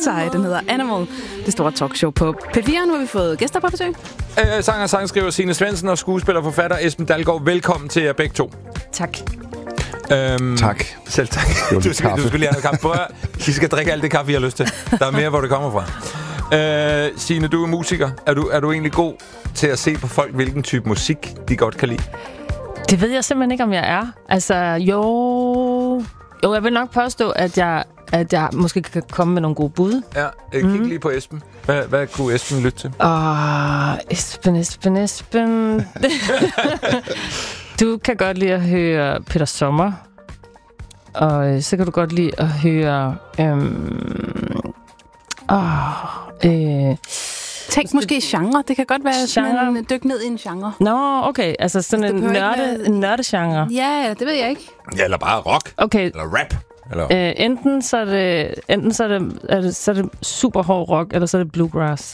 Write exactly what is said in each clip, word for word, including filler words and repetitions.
Birdseye. Den hedder Animal. Det store talkshow på P fire. Nu har vi fået gæster på besøg. Øh, sanger og sangskriver Signe Svendsen og skuespiller og forfatter Esben Dalgaard. Velkommen til jer begge to. Tak. Øhm, tak. Selv tak. Du skal, du skal lige have noget kaffe. Prøv at, I skal drikke alt det kaffe, I har lyst til. Der er mere, hvor det kommer fra. Øh, Signe, du er musiker. Er du, er du egentlig god til at se på folk, hvilken type musik de godt kan lide? Det ved jeg simpelthen ikke, om jeg er. Altså, jo... Jo, jeg vil nok påstå, at jeg, at jeg måske kan komme med nogle gode bud. Ja, kig mm. lige på Esben. Hvad, hvad kunne Esben lytte til? Åh, Esben, Esben, Esben... Du kan godt lide at høre Peter Sommer. Og så kan du godt lide at høre... Øhm, åh, øh, Tænk måske genre. Det kan godt være genre. sådan en dyk ned i en genre. Nå, okay. Altså sådan altså, en, nørde, være... en nørdegenre. Ja, det ved jeg ikke. Ja, eller bare rock. Okay. Eller rap. Eller? Øh, enten så er det, enten så er det, er det, så er det super hård rock, eller så er det bluegrass.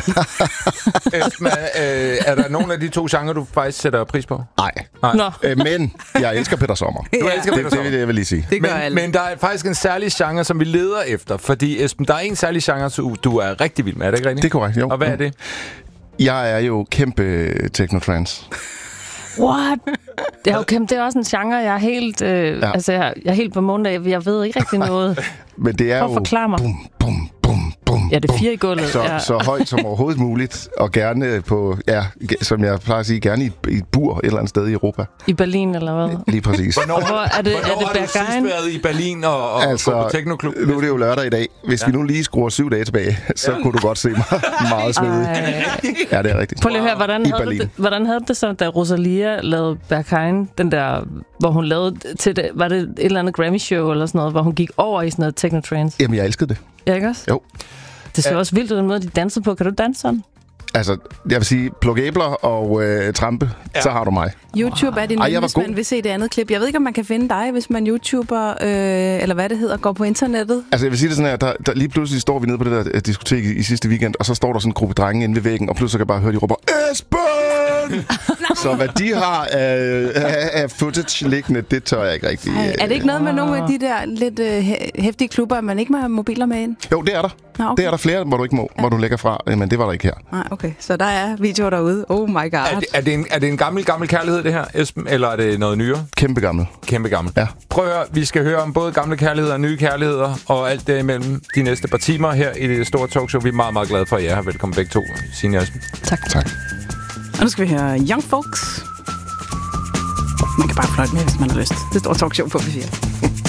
Esben, øh, er der nogen af de to genrer, du faktisk sætter pris på? Nej. Nå. Øh, men jeg elsker Peter Sommer. Du elsker Peter det, Sommer. det vil jeg vil lige sige. Det gør men, alle. men der er faktisk en særlig genre, som vi leder efter. Fordi, Esben, der er en særlig genre, du, du er rigtig vild med. Er det ikke rigtigt? Det er korrekt, jo. Og hvad er det? Jeg er jo kæmpe technotrance. What? Det er, okay, det er også en genre, jeg er helt, øh, ja. altså, jeg, jeg er helt på munden af. Jeg ved ikke rigtig noget. Men det er Prøv at jo... forklare mig. Bum, bum, bum, bum, ja, det er fire i gulvet. Så, ja. så højt som overhovedet muligt, og gerne på, ja, som jeg plejer at sige, gerne i, i et bur et eller andet sted i Europa. I Berlin, eller hvad? Lige præcis. Hvornår, Hvor er det, hvornår er det har du Berghain? sidst været i Berlin og, og altså, gå på teknoklub? Nu er det jo lørdag i dag. Hvis ja. vi nu lige skruer syv dage tilbage, så ja. kunne du godt se mig meget svedig. Ja, det er rigtigt. Prøv lige at høre, hvordan I havde, Berlin. det, hvordan havde det så, da Rosalia lavede Berghain, den der, hvor hun lavede til det, var det et eller andet Grammy-show eller sådan noget, hvor hun gik over i sådan noget technotrance? Jamen, jeg elskede det. Ja, ikke også? Jo. Det ser Ja. også vildt ud, den måde, de danser på. Kan du danse sådan? Altså, jeg vil sige, pluk æbler og øh, trampe, Ja. så har du mig. YouTube er det Ej, jeg nu, var hvis god. man vil se det andet klip. Jeg ved ikke, om man kan finde dig, hvis man YouTuber, øh, eller hvad det hedder, går på internettet. Altså, jeg vil sige det sådan her, der, der lige pludselig står vi nede på det der uh, diskotek i, i sidste weekend, og så står der sådan en gruppe drenge inde ved væggen, og pludselig kan jeg bare høre, de råber, Esben! Så hvad de har af, af, af footage liggende, det tør jeg ikke rigtig. Ej, er det ikke noget med nogle af de der lidt øh, hæftige klubber, at man ikke må have mobiler med ind? Jo, det er der. Nå, okay. Det er der flere, hvor du ikke må, ja. hvor du lægger fra, men det var der ikke her. Nej, okay. Så der er videoer derude. Oh my god. Er det, er, det en, er det en gammel, gammel kærlighed, det her, Esben? Eller er det noget nyere? Kæmpe gammel. Kæmpe gammel. Ja. Prøv at høre, vi skal høre om både gamle kærligheder og nye kærligheder, og alt derimellem de næste par timer her i det store talkshow. Vi er meget, meget glade for, at I er her. Velkommen begge to, Signe og Esben. Tak. Tak. Og nu skal vi høre Young Folks. Man kan bare fløjte med, hvis man har lyst. Det store talkshow på P fire.